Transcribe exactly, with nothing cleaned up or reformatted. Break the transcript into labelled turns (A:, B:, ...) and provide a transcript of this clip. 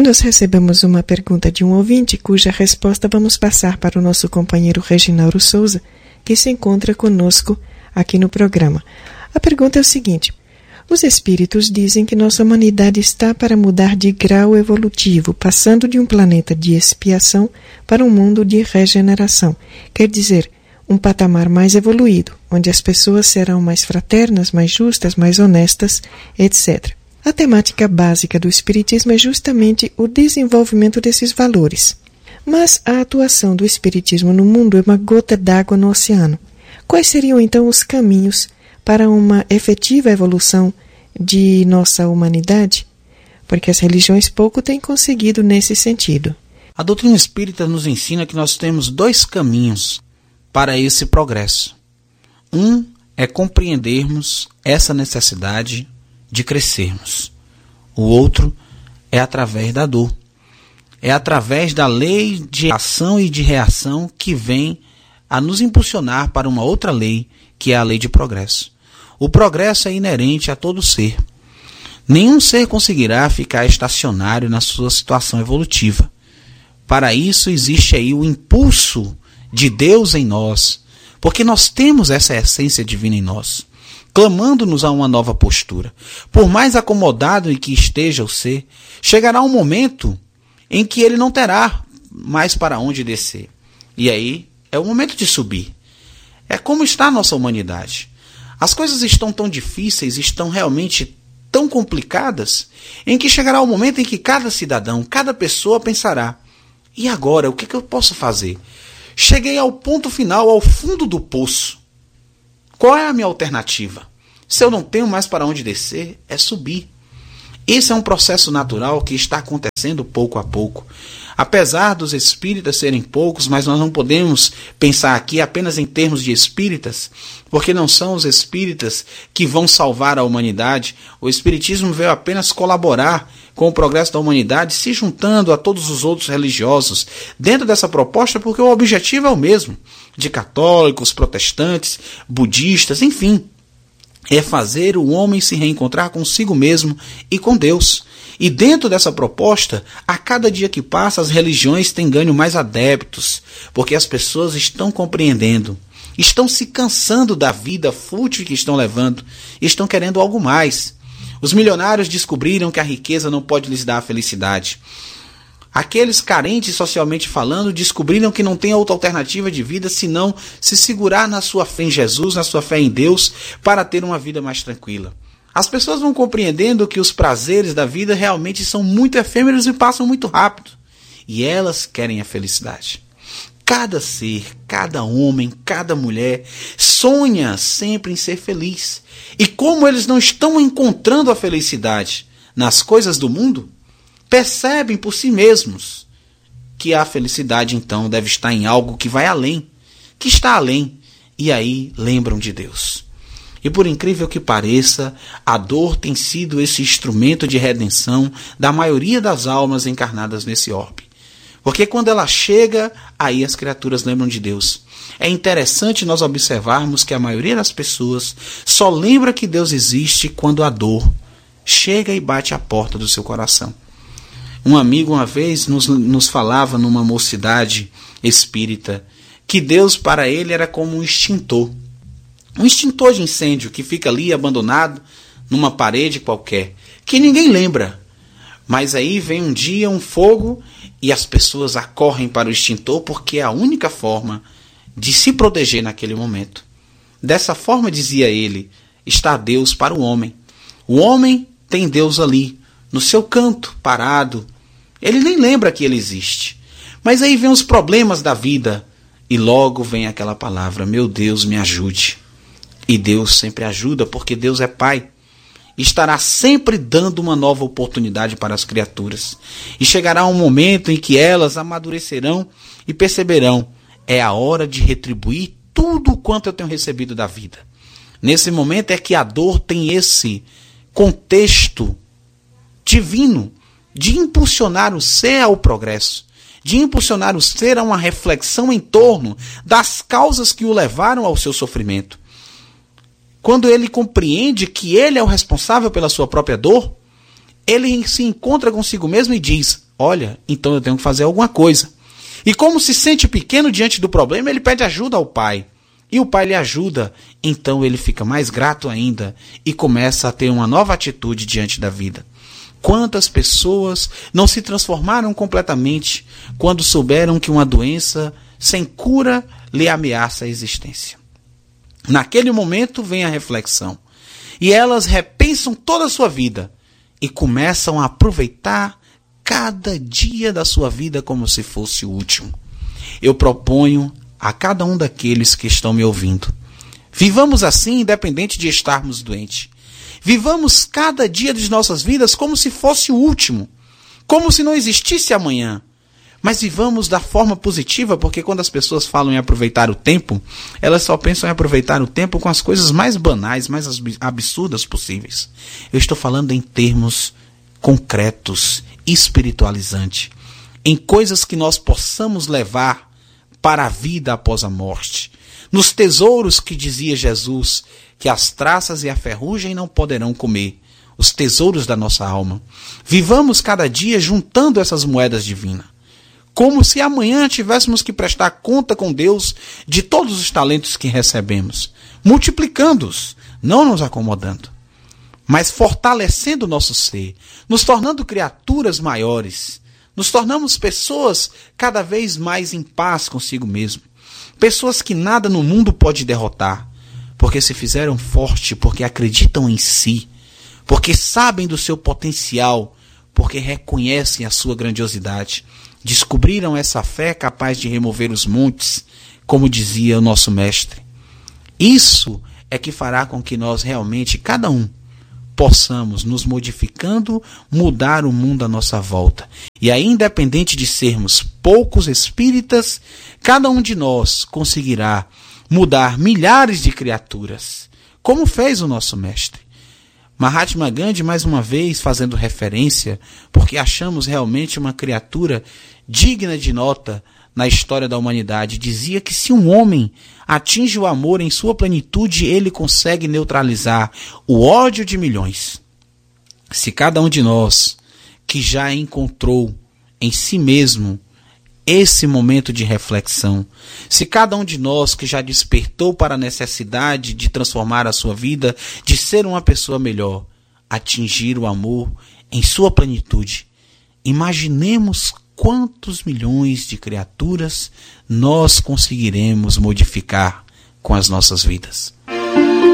A: nós recebemos uma pergunta de um ouvinte, cuja resposta vamos passar para o nosso companheiro Reginaldo Souza, que se encontra conosco aqui no programa. A pergunta é o seguinte: os espíritos dizem que nossa humanidade está para mudar de grau evolutivo, passando de um planeta de expiação para um mundo de regeneração. Quer dizer, um patamar mais evoluído, onde as pessoas serão mais fraternas, mais justas, mais honestas, etcétera. A temática básica do Espiritismo é justamente o desenvolvimento desses valores. Mas a atuação do Espiritismo no mundo é uma gota d'água no oceano. Quais seriam então os caminhos para uma efetiva evolução de nossa humanidade? Porque as religiões pouco têm conseguido nesse sentido.
B: A doutrina espírita nos ensina que nós temos dois caminhos para esse progresso. Um é compreendermos essa necessidade de crescermos. O outro é através da dor. É através da lei de ação e de reação que vem a nos impulsionar para uma outra lei, que é a lei de progresso. O progresso é inerente a todo ser. Nenhum ser conseguirá ficar estacionário na sua situação evolutiva. Para isso existe aí o impulso de Deus em nós, porque nós temos essa essência divina em nós, clamando-nos a uma nova postura. Por mais acomodado em que esteja o ser, chegará um momento em que ele não terá mais para onde descer. E aí é o momento de subir. É como está a nossa humanidade. As coisas estão tão difíceis, estão realmente tão complicadas, em que chegará o momento em que cada cidadão, cada pessoa pensará: e agora, o que, que eu posso fazer? Cheguei ao ponto final, ao fundo do poço. Qual é a minha alternativa? Se eu não tenho mais para onde descer, é subir. Esse é um processo natural que está acontecendo pouco a pouco. Apesar dos espíritas serem poucos, mas nós não podemos pensar aqui apenas em termos de espíritas, porque não são os espíritas que vão salvar a humanidade. O espiritismo veio apenas colaborar com o progresso da humanidade, se juntando a todos os outros religiosos dentro dessa proposta, porque o objetivo é o mesmo, de católicos, protestantes, budistas, enfim. É fazer o homem se reencontrar consigo mesmo e com Deus. E dentro dessa proposta, a cada dia que passa, as religiões têm ganho mais adeptos, porque as pessoas estão compreendendo, estão se cansando da vida fútil que estão levando, estão querendo algo mais. Os milionários descobriram que a riqueza não pode lhes dar a felicidade. Aqueles carentes socialmente falando descobriram que não tem outra alternativa de vida senão se segurar na sua fé em Jesus, na sua fé em Deus, para ter uma vida mais tranquila. As pessoas vão compreendendo que os prazeres da vida realmente são muito efêmeros e passam muito rápido. E elas querem a felicidade. Cada ser, cada homem, cada mulher sonha sempre em ser feliz. E como eles não estão encontrando a felicidade nas coisas do mundo, percebem por si mesmos que a felicidade então deve estar em algo que vai além, que está além, e aí lembram de Deus. E por incrível que pareça, a dor tem sido esse instrumento de redenção da maioria das almas encarnadas nesse orbe. Porque quando ela chega, aí as criaturas lembram de Deus. É interessante nós observarmos que a maioria das pessoas só lembra que Deus existe quando a dor chega e bate à porta do seu coração. Um amigo uma vez nos, nos falava numa mocidade espírita que Deus para ele era como um extintor. Um extintor de incêndio que fica ali abandonado numa parede qualquer, que ninguém lembra. Mas aí vem um dia um fogo e as pessoas acorrem para o extintor porque é a única forma de se proteger naquele momento. Dessa forma, dizia ele, está Deus para o homem. O homem tem Deus ali, no seu canto, parado. Ele nem lembra que ele existe. Mas aí vem os problemas da vida e logo vem aquela palavra: meu Deus, me ajude. E Deus sempre ajuda, porque Deus é Pai. Estará sempre dando uma nova oportunidade para as criaturas. E chegará um momento em que elas amadurecerão e perceberão: é a hora de retribuir tudo quanto eu tenho recebido da vida. Nesse momento é que a dor tem esse contexto divino de impulsionar o ser ao progresso, de impulsionar o ser a uma reflexão em torno das causas que o levaram ao seu sofrimento. Quando ele compreende que ele é o responsável pela sua própria dor, ele se encontra consigo mesmo e diz: olha, então eu tenho que fazer alguma coisa. E como se sente pequeno diante do problema, ele pede ajuda ao pai. E o pai lhe ajuda, então ele fica mais grato ainda e começa a ter uma nova atitude diante da vida. Quantas pessoas não se transformaram completamente quando souberam que uma doença sem cura lhe ameaça a existência? Naquele momento vem a reflexão. E elas repensam toda a sua vida e começam a aproveitar cada dia da sua vida como se fosse o último. Eu proponho a cada um daqueles que estão me ouvindo: vivamos assim, independente de estarmos doentes. Vivamos cada dia de nossas vidas como se fosse o último, como se não existisse amanhã. Mas vivamos da forma positiva, porque quando as pessoas falam em aproveitar o tempo, elas só pensam em aproveitar o tempo com as coisas mais banais, mais absurdas possíveis. Eu estou falando em termos concretos, espiritualizantes, em coisas que nós possamos levar para a vida após a morte. Nos tesouros que dizia Jesus, que as traças e a ferrugem não poderão comer, os tesouros da nossa alma. Vivamos cada dia juntando essas moedas divinas, como se amanhã tivéssemos que prestar conta com Deus de todos os talentos que recebemos, multiplicando-os, não nos acomodando, mas fortalecendo o nosso ser, nos tornando criaturas maiores. Nos tornamos pessoas cada vez mais em paz consigo mesmo. Pessoas que nada no mundo pode derrotar, porque se fizeram forte, porque acreditam em si, porque sabem do seu potencial, porque reconhecem a sua grandiosidade. Descobriram essa fé capaz de remover os montes, como dizia o nosso mestre. Isso é que fará com que nós realmente, cada um, possamos, nos modificando, mudar o mundo à nossa volta. E aí, independente de sermos poucos espíritas, cada um de nós conseguirá mudar milhares de criaturas, como fez o nosso mestre. Mahatma Gandhi, mais uma vez, fazendo referência, porque achamos realmente uma criatura digna de nota na história da humanidade, dizia que se um homem atinge o amor em sua plenitude, ele consegue neutralizar o ódio de milhões. Se cada um de nós que já encontrou em si mesmo esse momento de reflexão, se cada um de nós que já despertou para a necessidade de transformar a sua vida, de ser uma pessoa melhor, atingir o amor em sua plenitude, imaginemos quantos milhões de criaturas nós conseguiremos modificar com as nossas vidas.